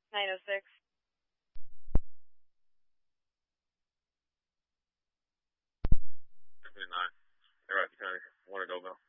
906. Definitely not. All right, kind of want to go, Bill.